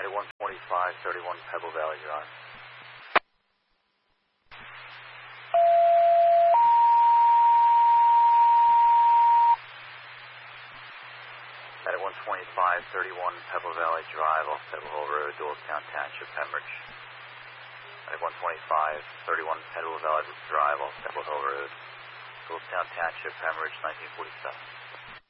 12531 Pebble Valley Drive. At 12531 Pebble Valley Drive off Pebble Hill Road, Doylestown Township, Pembridge. At 12531 Pebble Valley Drive off Pebble Hill Road, Doylestown Township, Pembridge, 1947.